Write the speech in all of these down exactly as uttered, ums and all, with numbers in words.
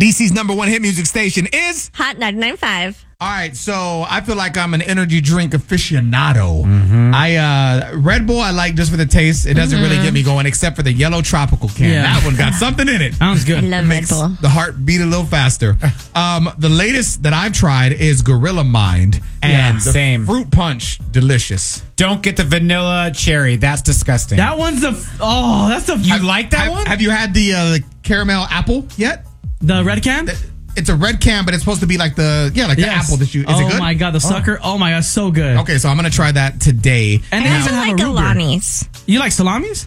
D C's number one hit music station is Hot ninety-nine point five. All right, so I feel like I'm an energy drink aficionado. Mm-hmm. I uh, Red Bull I like just for the taste. It doesn't mm-hmm. really get me going, except for the yellow tropical can. Yeah. That one got something in it. Sounds good. I love it makes Red Bull. The heart beat a little faster. um, the latest that I've tried is Gorilla Mind, and yeah, the same. fruit punch, delicious. Don't get the vanilla cherry. That's disgusting. That one's the oh, that's the you have, like that have, one? Have you had the, uh, the caramel apple yet? The red can? The, It's a red can, but it's supposed to be like the yeah, like yes. the apple that you. Is oh it good? Oh my god, the sucker! Oh, oh my god, so good. Okay, so I'm gonna try that today. And I they also even have like a Ruger. Alani's. You like salamis?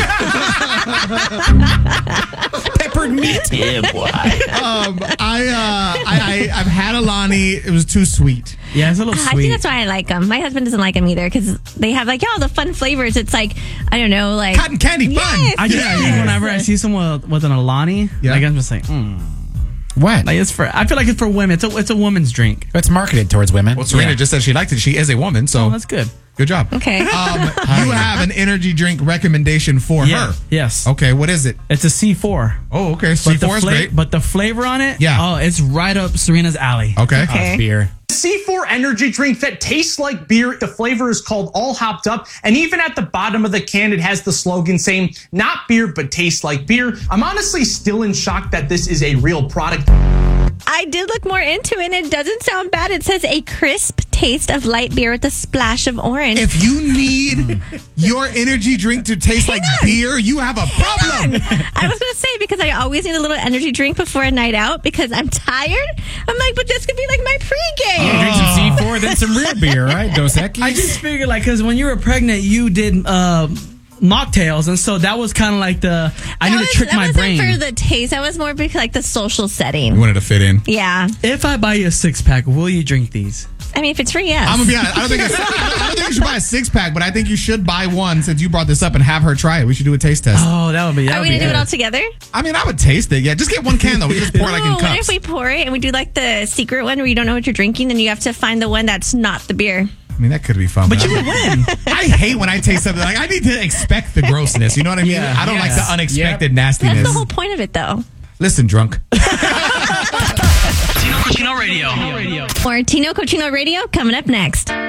Peppered meat. Yeah, boy. um, I uh, I, I I've had Alani. It was too sweet. Yeah, it's a little I sweet. think that's why I like them. My husband doesn't like them either because they have like all the fun flavors. It's like I don't know, like cotton candy fun. Yes, I just yeah, think yeah. whenever I see someone with, with an Alani, Yeah. like I'm just like, mm. What? Like it's for. I feel like it's for women. It's a it's a woman's drink. It's marketed towards women. Well, Serena Yeah. just said she liked it. She is a woman, so Oh, that's good. good job. Okay. Um, you have an energy drink recommendation for Yeah. her. Yes. Okay, what is it? It's a C four. Oh, okay. But C the four is fla- great. But the flavor on it, Yeah. Oh, it's right up Serena's alley. Okay. Okay. Oh, beer. C four energy drink that tastes like beer. The flavor is called All Hopped Up. And even at the bottom of the can, it has the slogan saying, not beer, but tastes like beer. I'm honestly still in shock that this is a real product. I did look more into it, and it doesn't sound bad. It says a crisp taste of light beer with a splash of orange. If you need your energy drink to taste Hang like on. beer, you have a problem. I was going to say, because I always need a little energy drink before a night out because I'm tired. I'm like, but this could be like my pregame. You drink some C four, then some real beer, right? Dos Equis. I just figured like because when you were pregnant, you did uh, mocktails, and so that was kind of like the I That need was- to trick that my wasn't brain. for the taste. That was more because like the social You setting. wanted to fit in. Yeah. If I buy you a six pack, will you drink these? I mean, if it's free, yes. I'm gonna be honest. I don't think it's, I don't think you should buy a six pack, but I think you should buy one since you brought this up and have her try it. We should do a taste test. Oh, that would be. That Are would we be going to do good. it all together? I mean, I would taste it. Yeah, just get one can though. We just pour it like in Ooh, what cups. if we pour it and we do like the secret one where you don't know what you're drinking and you have to find the one that's not the beer? I mean, that could be fun. But you would win. I hate when I taste something like I need to expect the grossness. You know what I mean? Yeah. I don't like Yes. the unexpected Yep. nastiness. That's the whole point of it, though. Listen, drunk. Tino Cochino Radio. More Tino Cochino Radio coming up next.